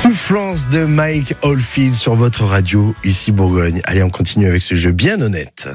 Soufflance de Mike Oldfield sur votre radio, ici Bourgogne. Allez, on continue avec ce jeu bien honnête.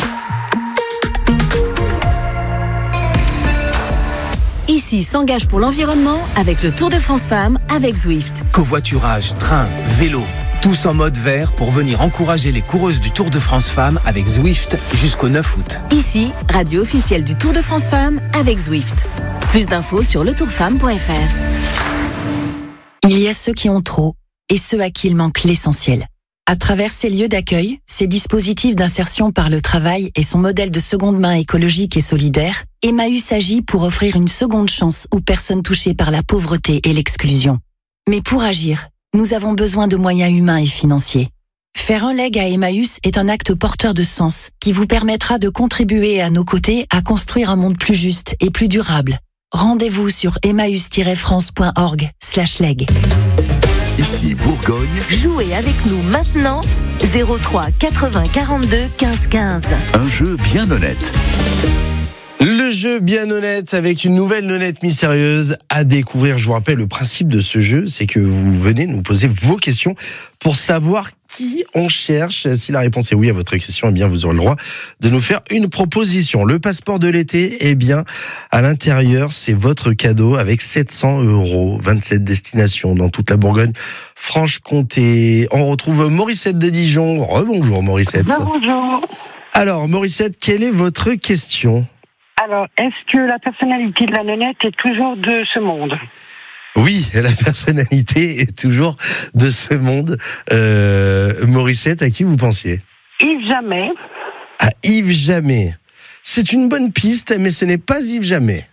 Ici s'engage pour l'environnement avec le Tour de France Femmes avec Zwift. Covoiturage, train, vélo, tous en mode vert pour venir encourager les coureuses du Tour de France Femmes avec Zwift jusqu'au 9 août. Ici, radio officielle du Tour de France Femmes avec Zwift. Plus d'infos sur letourfemme.fr. Il y a ceux qui ont trop et ceux à qui il manque l'essentiel. À travers ces lieux d'accueil, ces dispositifs d'insertion par le travail et son modèle de seconde main écologique et solidaire, Emmaüs agit pour offrir une seconde chance aux personnes touchées par la pauvreté et l'exclusion. Mais pour agir, nous avons besoin de moyens humains et financiers. Faire un leg à Emmaüs est un acte porteur de sens qui vous permettra de contribuer à nos côtés à construire un monde plus juste et plus durable. Rendez-vous sur emmaüs-france.org/leg. Ici Bourgogne. Jouez avec nous maintenant 03 80 42 15 15. Un jeu bien honnête. Le jeu bien honnête avec une nouvelle nonnette mystérieuse à découvrir. Je vous rappelle, le principe de ce jeu, c'est que vous venez nous poser vos questions pour savoir qui on cherche. Si la réponse est oui à votre question, eh bien vous aurez le droit de nous faire une proposition. Le passeport de l'été, eh bien à l'intérieur, c'est votre cadeau avec 700 €, 27 destinations dans toute la Bourgogne-Franche-Comté. On retrouve Morissette de Dijon. Rebonjour Morissette. Bonjour. Alors Morissette, quelle est votre question ? Alors, est-ce que la personnalité de la nonnette est toujours de ce monde ? Oui, la personnalité est toujours de ce monde. Morissette, à qui vous pensiez ? Yves Jamais. À Yves Jamais. C'est une bonne piste, mais ce n'est pas Yves Jamais.